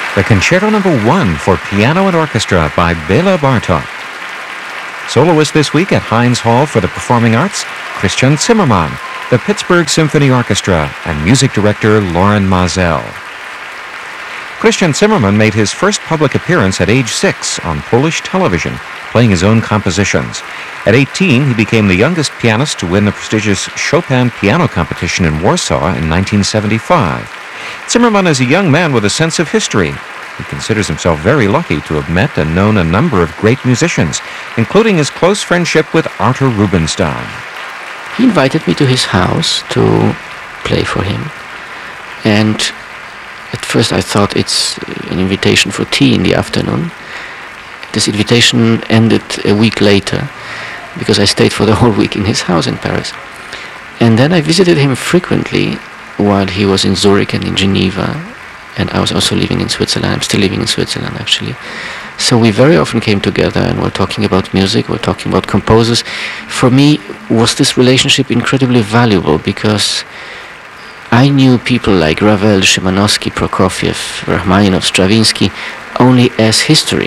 the Concerto No. 1 for piano and orchestra by Bela Bartok. Soloist this week at Heinz Hall for the Performing Arts, Christian Zimmermann, the Pittsburgh Symphony Orchestra, and music director Loren Maazel. Christian Zimmermann made his first public appearance at age 6 on Polish television, playing his own compositions. At 18, he became the youngest pianist to win the prestigious Chopin piano competition in Warsaw in 1975. Zimmermann is a young man with a sense of history. He considers himself very lucky to have met and known a number of great musicians, including his close friendship with Arthur Rubinstein. He invited me to his house to play for him, and at first I thought it's an invitation for tea in the afternoon. This invitation ended a week later because I stayed for the whole week in his house in Paris. And then I visited him frequently while he was in Zurich and in Geneva, and I was also living in Switzerland. I'm still living in Switzerland, actually. So we very often came together and were talking about music, we're talking about composers. For me, was this relationship incredibly valuable because I knew people like Ravel, Szymanowski, Prokofiev, Rachmaninoff, Stravinsky only as history.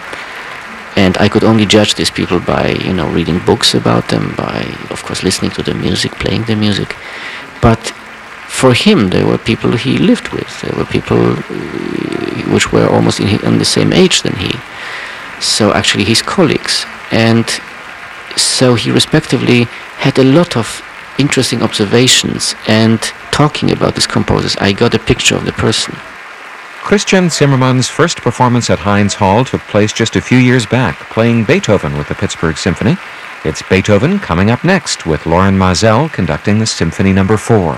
And I could only judge these people by, reading books about them, by, of course, listening to the music, playing the music. But for him, they were people he lived with. They were people which were almost on the same age than he. So actually his colleagues. And so he respectively had a lot of interesting observations, and talking about these composers, I got a picture of the person. Christian Zimmermann's first performance at Heinz Hall took place just a few years back, playing Beethoven with the Pittsburgh Symphony. It's Beethoven coming up next, with Loren Maazel conducting the Symphony No. 4.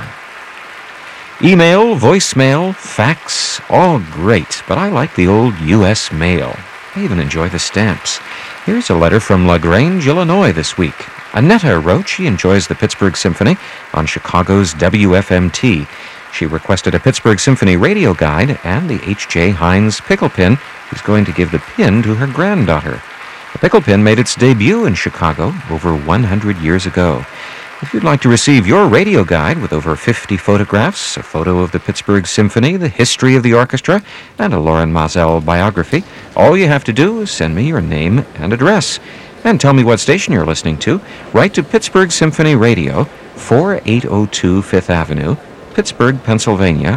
Email, voicemail, fax, all great, but I like the old U.S. mail. I even enjoy the stamps. Here's a letter from LaGrange, Illinois this week. Annetta wrote she enjoys the Pittsburgh Symphony on Chicago's WFMT. She requested a Pittsburgh Symphony radio guide and the H.J. Heinz pickle pin. She's going to give the pin to her granddaughter. The pickle pin made its debut in Chicago over 100 years ago. If you'd like to receive your radio guide with over 50 photographs, a photo of the Pittsburgh Symphony, the history of the orchestra, and a Loren Maazel biography, all you have to do is send me your name and address. And tell me what station you're listening to. Write to Pittsburgh Symphony Radio, 4802 Fifth Avenue, Pittsburgh, Pennsylvania,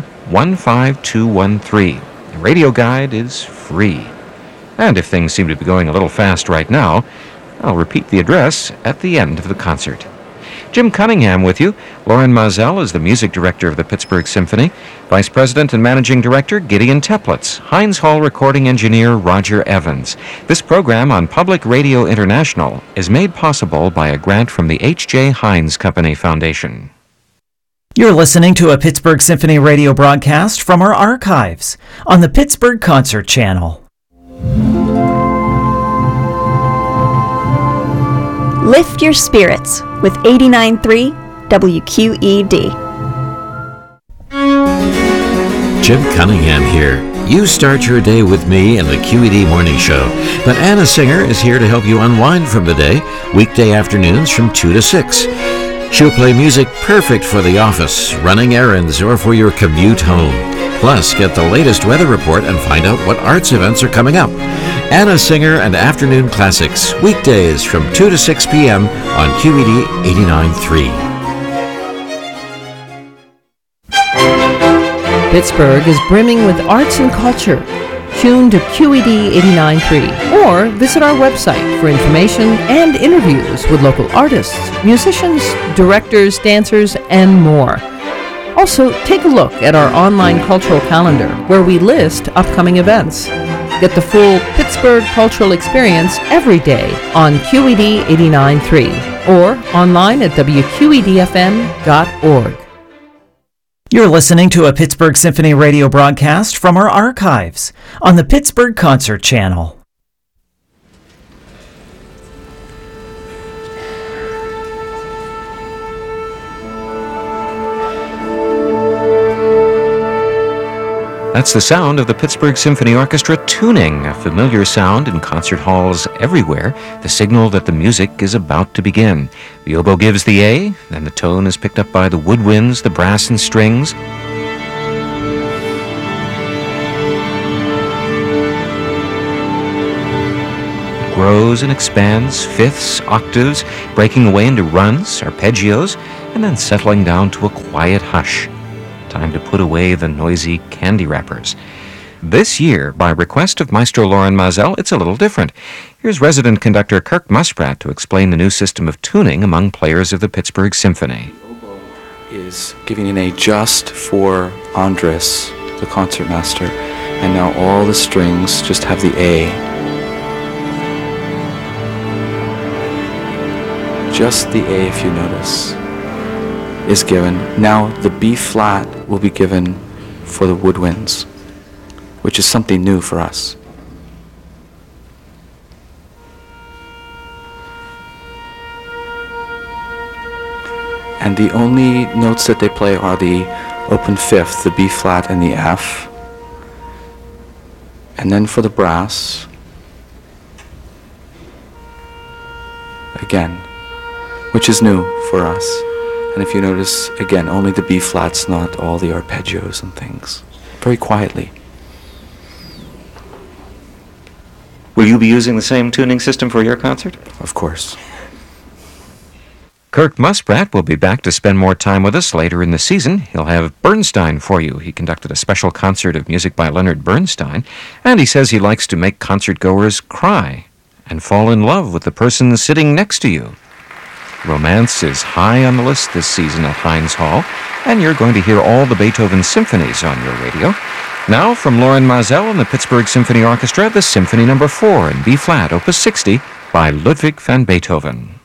15213. The radio guide is free. And if things seem to be going a little fast right now, I'll repeat the address at the end of the concert. Jim Cunningham with you. Loren Maazel is the music director of the Pittsburgh Symphony. Vice President and Managing Director, Gideon Teplitz. Heinz Hall recording engineer, Roger Evans. This program on Public Radio International is made possible by a grant from the H.J. Heinz Company Foundation. You're listening to a Pittsburgh Symphony radio broadcast from our archives on the Pittsburgh Concert Channel. Lift your spirits with 89.3 WQED. Jim Cunningham here. You start your day with me in the QED Morning Show, but Anna Singer is here to help you unwind from the day, weekday afternoons from 2 to 6. She'll play music perfect for the office, running errands, or for your commute home. Plus, get the latest weather report and find out what arts events are coming up. Anna Singer and Afternoon Classics, weekdays from 2 to 6 p.m. on QED 89.3. Pittsburgh is brimming with arts and culture. Tune to QED 89.3 or visit our website for information and interviews with local artists, musicians, directors, dancers, and more. Also, take a look at our online cultural calendar where we list upcoming events. Get the full Pittsburgh cultural experience every day on QED 89.3 or online at WQEDFM.org. You're listening to a Pittsburgh Symphony radio broadcast from our archives on the Pittsburgh Concert Channel. That's the sound of the Pittsburgh Symphony Orchestra tuning, a familiar sound in concert halls everywhere, the signal that the music is about to begin. The oboe gives the A, then the tone is picked up by the woodwinds, the brass and strings. grows and expands, fifths, octaves, breaking away into runs, arpeggios, and then settling down to a quiet hush. Time to put away the noisy candy wrappers. This year, by request of Maestro Loren Maazel, it's a little different. Here's resident conductor Kirk Musprat to explain the new system of tuning among players of the Pittsburgh Symphony. Is giving an A just for Andres, the concertmaster, and now all the strings just have the A. Just the A, if you notice, is given. Now the B flat will be given for the woodwinds, which is something new for us. And the only notes that they play are the open fifth, the B flat and the F. And then for the brass, again, which is new for us. And if you notice, again, only the B flats, not all the arpeggios and things. Very quietly. Will you be using the same tuning system for your concert? Of course. Kirk Musprat will be back to spend more time with us later in the season. He'll have Bernstein for you. He conducted a special concert of music by Leonard Bernstein, and he says he likes to make concertgoers cry and fall in love with the person sitting next to you. Romance is high on the list this season at Heinz Hall, and you're going to hear all the Beethoven symphonies on your radio. Now, from Loren Maazel and the Pittsburgh Symphony Orchestra, the Symphony No. 4 in B-flat, Opus 60, by Ludwig van Beethoven.